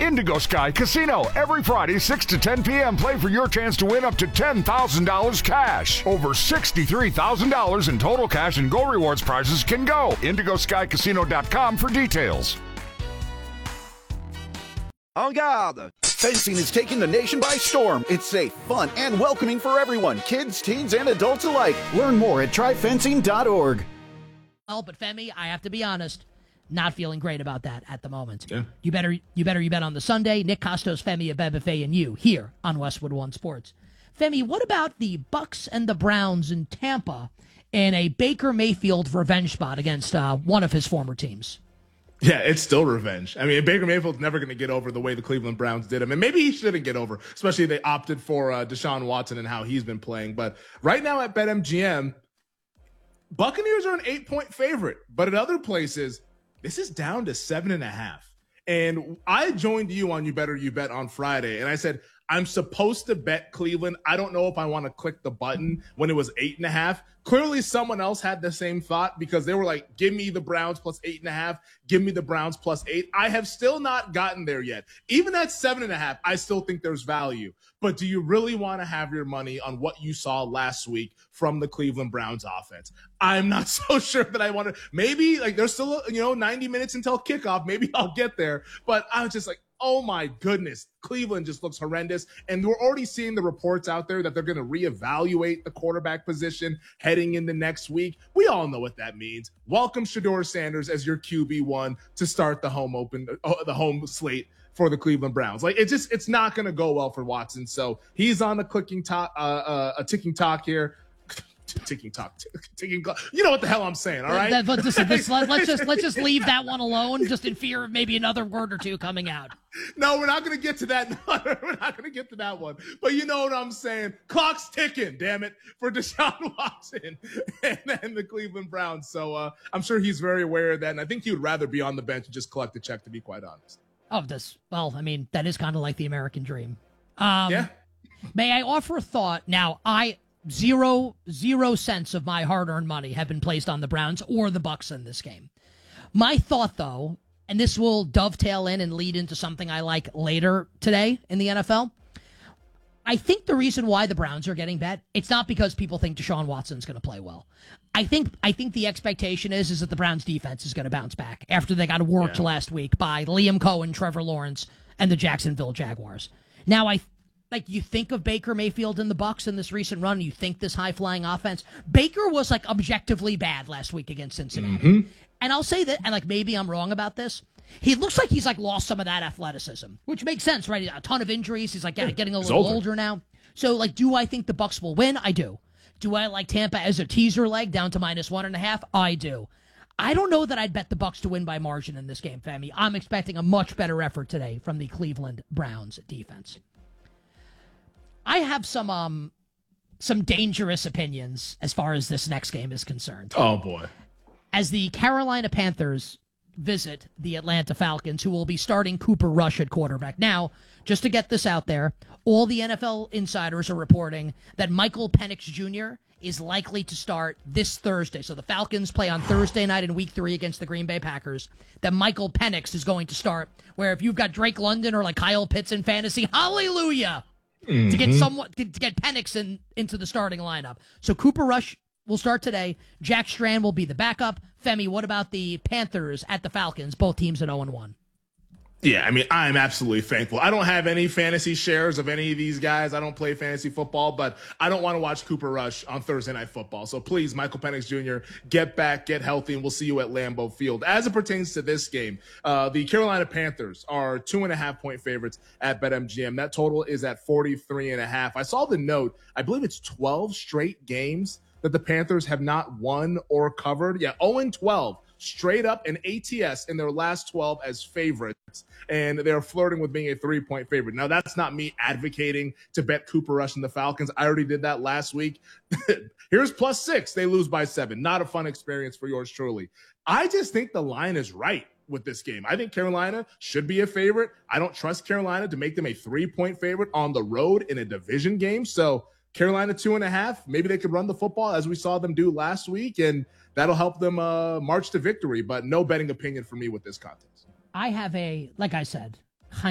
Indigo Sky Casino. Every Friday, 6 to 10 p.m. Play for your chance to win up to $10,000 cash. Over $63,000 in total cash and Go Rewards prizes can go. IndigoSkyCasino.com for details. En garde! Fencing is taking the nation by storm. It's safe, fun, and welcoming for everyone, kids, teens, and adults alike. Learn more at tryfencing.org. Well, but Femi, I have to be honest, not feeling great about that at the moment. Yeah. You bet on the Sunday. Nick Costos, Femi Abebefe, and you here on Westwood One Sports. Femi, what about the Bucks and the Browns in Tampa in a Baker Mayfield revenge spot against one of his former teams? Yeah, it's still revenge. I mean, Baker Mayfield's never going to get over the way the Cleveland Browns did him. And maybe he shouldn't get over, especially they opted for Deshaun Watson and how he's been playing. But right now at BetMGM, Buccaneers are an 8-point favorite. But at other places, this is down to 7.5. And I joined you on You Better You Bet on Friday. And I said, I'm supposed to bet Cleveland. I don't know if I want to click the button when it was 8.5. Clearly someone else had the same thought because they were like, give me the Browns plus 8.5. Give me the Browns plus 8. I have still not gotten there yet. Even at 7.5, I still think there's value. But do you really want to have your money on what you saw last week from the Cleveland Browns offense? I'm not so sure that I want to. Maybe like there's still, 90 minutes until kickoff. Maybe I'll get there. But I was just like, oh my goodness, Cleveland just looks horrendous. And we're already seeing the reports out there that they're going to reevaluate the quarterback position heading into next week. We all know what that means. Welcome Shedeur Sanders as your QB1 to start the home slate for the Cleveland Browns. Like it's not going to go well for Watson. So he's on the ticking clock here. Ticking clock. You know what the hell I'm saying, all right? But listen, let's just leave that one alone, just in fear of maybe another word or two coming out. No, we're not going to get to that. We're not going to get to that one. But you know what I'm saying? Clock's ticking, damn it, for Deshaun Watson and the Cleveland Browns. So I'm sure he's very aware of that, and I think he would rather be on the bench and just collect the check, to be quite honest. Well, I mean, that is kind of like the American dream. Yeah. May I offer a thought? Now, zero cents of my hard-earned money have been placed on the Browns or the Bucks in this game. My thought, though, and this will dovetail in and lead into something I like later today in the NFL, I think the reason why the Browns are getting bet, it's not because people think Deshaun Watson's going to play well. I think the expectation is that the Browns defense is going to bounce back after they got worked last week by Liam Cohen, Trevor Lawrence, and the Jacksonville Jaguars. Now, you think of Baker Mayfield and the Bucks in this recent run, you think this high-flying offense. Baker was objectively bad last week against Cincinnati. Mm-hmm. And I'll say that, and maybe I'm wrong about this, he looks like he's lost some of that athleticism, which makes sense, right? A ton of injuries. He's getting a little older now. So do I think the Bucks will win? I do. Do I like Tampa as a teaser leg down to -1.5? I do. I don't know that I'd bet the Bucks to win by margin in this game, Femi. I'm expecting a much better effort today from the Cleveland Browns defense. I have some dangerous opinions as far as this next game is concerned. Oh, boy. As the Carolina Panthers visit the Atlanta Falcons, who will be starting Cooper Rush at quarterback. Now, just to get this out there, all the NFL insiders are reporting that Michael Penix Jr. is likely to start this Thursday. So the Falcons play on Thursday night in Week 3 against the Green Bay Packers. That Michael Penix is going to start, where if you've got Drake London or Kyle Pitts in fantasy, hallelujah! Mm-hmm. To get Penix into the starting lineup. So Cooper Rush will start today. Jack Strand will be the backup. Femi, what about the Panthers at the Falcons? Both teams at 0-1. Yeah, I mean, I'm absolutely thankful. I don't have any fantasy shares of any of these guys. I don't play fantasy football, but I don't want to watch Cooper Rush on Thursday Night Football. So please, Michael Penix Jr., get back, get healthy, and we'll see you at Lambeau Field. As it pertains to this game, the Carolina Panthers are 2.5-point favorites at BetMGM. That total is at 43.5. I saw the note. I believe it's 12 straight games that the Panthers have not won or covered. Yeah, 0-12. Straight up an ATS in their last 12 as favorites, and they're flirting with being a 3-point favorite. Now, that's not me advocating to bet Cooper Rush and the Falcons. I already did that last week. Here's +6. They lose by 7. Not a fun experience for yours truly. I just think the line is right with this game. I think Carolina should be a favorite. I don't trust Carolina to make them a 3-point favorite on the road in a division game. So Carolina 2.5, maybe they could run the football as we saw them do last week, and that'll help them march to victory, but no betting opinion for me with this contest. I have like I said,